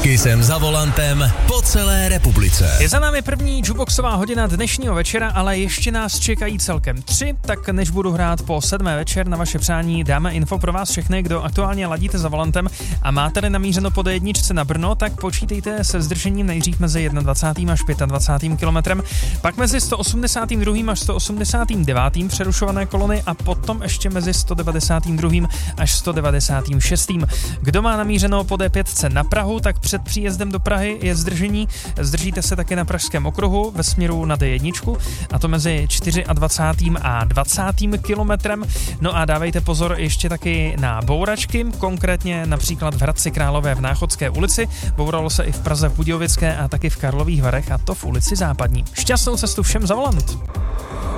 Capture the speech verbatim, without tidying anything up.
Kissem za volantem po celé republice. Je za námi první jukeboxová hodina dnešního večera, ale ještě nás čekají celkem tři, tak než budu hrát po sedmé večer na vaše přání, dáme info pro vás všechny, kdo aktuálně ladíte za volantem a máte namířeno po dé jedničce na Brno, tak počítejte se zdržením nejdřív mezi dvacátým prvním až dvacátým pátým kilometrem, pak mezi sto osmdesátým druhým až sto osmdesátým devátým přerušované kolony a potom ještě mezi sto devadesátým druhým až sto devadesátým šestým Kdo má namířeno po dé pět na Prahu, tak před příjezdem do Prahy je zdržení. Zdržíte se také na Pražském okruhu ve směru na dé jedna, a to mezi dvacátým čtvrtým a dvacátým kilometrem. No a dávejte pozor ještě taky na bouračky, konkrétně například v Hradci Králové v Náchodské ulici. Bouralo se i v Praze v Budějovické a taky v Karlových Varech, a to v ulici Západní. Šťastnou cestu všem za volant.